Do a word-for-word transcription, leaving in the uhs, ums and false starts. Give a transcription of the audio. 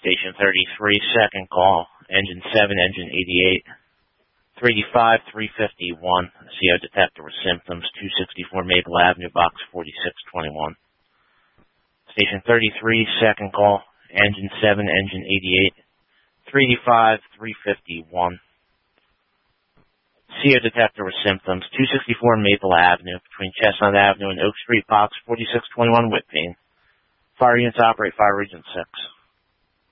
Station thirty-three, second call. Engine seven, engine eighty-eight. three eighty-five, three fifty-one. C O detector with symptoms. two sixty-four Maple Avenue, box forty-six twenty-one. Station thirty-three, second call. Engine seven, engine eighty-eight. three eighty-five, three fifty-one. C O detector with symptoms. two sixty-four Maple Avenue, between Chestnut Avenue and Oak Street, box forty-six twenty-one, Whitpain. Fire units operate Fire Region six.